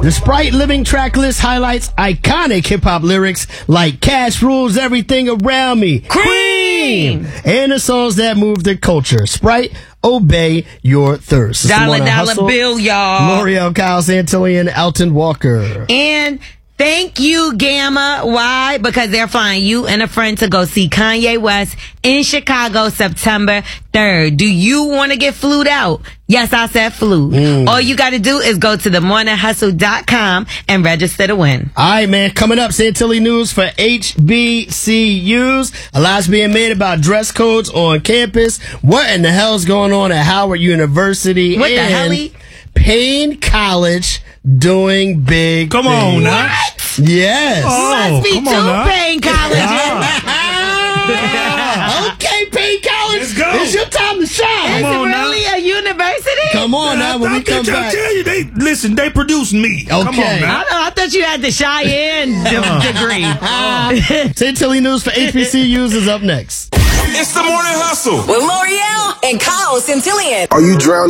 The Sprite Living track list highlights iconic hip-hop lyrics like Cash Rules Everything Around Me, Cream, and the songs that move the culture. Sprite, obey your thirst. Dollar Bill, y'all. L'Oreal, Kyle Santillan, Elton Walker. And thank you, Gamma. Why? Because they're flying you and a friend to go see Kanye West in Chicago September 3rd. Do you want to get flued out? Yes, I said flu. All you got to do is go to themorninghustle.com and register to win. All right, man. Coming up, Santilli news for HBCUs. A lot's being made about dress codes on campus. What in the hell's going on at Howard University? What the hell? Payne College doing big Come on now. Yes. Must be Payne College. Okay, Payne College. Let's go. It's your time to shine. Is it really a university? Come on now, when we come back. I tell you, they produced me. Come on now. I thought you had the Cheyenne degree. Santilli news for HBCUs is up next. It's the Morning Hustle with L'Oreal and Kyle Santillan. Are you drowning?